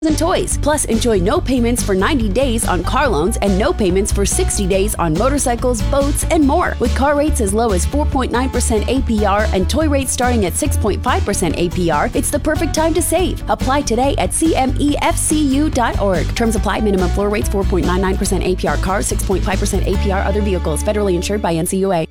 and toys. Plus, enjoy no payments for 90 days on car loans and no payments for 60 days on motorcycles, boats, and more. With car rates as low as 4.9% APR and toy rates starting at 6.5% APR, it's the perfect time to save. Apply today at cmefcu.org. Terms apply. Minimum floor rates 4.99% APR cars, 6.5% APR other vehicles. Federally insured by NCUA.